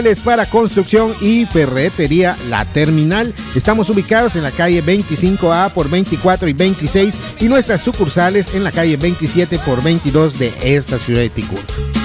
Para construcción y ferretería La Terminal. Estamos ubicados en la calle 25A por 24 y 26 y nuestras sucursales en la calle 27 por 22 de esta ciudad de Ticul.